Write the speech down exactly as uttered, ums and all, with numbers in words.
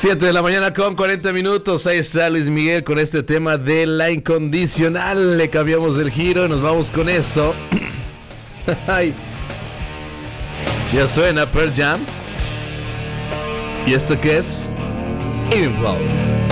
siete de la mañana con cuarenta minutos. Ahí está Luis Miguel con este tema de La Incondicional. Le cambiamos el giro y nos vamos con eso. Ya suena Pearl Jam. ¿Y esto qué es? Inflow.